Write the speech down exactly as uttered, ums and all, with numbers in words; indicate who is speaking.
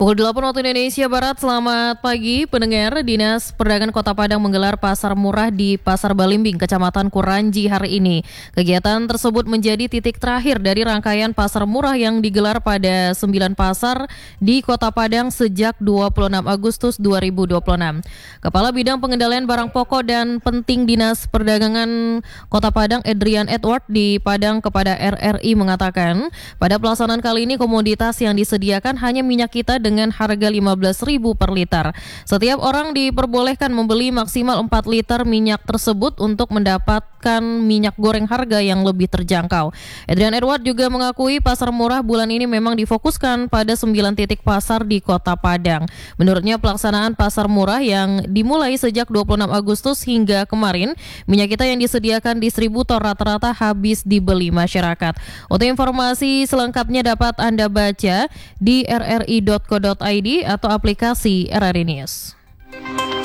Speaker 1: Pukul delapan waktu Indonesia Barat, selamat pagi pendengar. Dinas Perdagangan Kota Padang menggelar pasar murah di Pasar Balimbing, Kecamatan Kuranji hari ini. Kegiatan tersebut menjadi titik terakhir dari rangkaian pasar murah yang digelar pada sembilan pasar di Kota Padang sejak dua puluh enam Agustus dua ribu dua puluh enam. Kepala Bidang Pengendalian Barang Pokok dan Penting Dinas Perdagangan Kota Padang, Adrian Edward, di Padang kepada R R I mengatakan, pada pelaksanaan kali ini komoditas yang disediakan hanya minyak kita dengan harga lima belas ribu per liter. Setiap orang diperbolehkan membeli maksimal empat liter minyak tersebut untuk mendapatkan minyak goreng harga yang lebih terjangkau. Adrian Edward juga mengakui pasar murah bulan ini memang difokuskan pada sembilan titik pasar di Kota Padang. Menurutnya pelaksanaan pasar murah yang dimulai sejak dua puluh enam Agustus hingga kemarin, minyak kita yang disediakan distributor rata-rata habis dibeli masyarakat. Untuk informasi selengkapnya dapat Anda baca di r r i dot co dot i d atau aplikasi R R I News.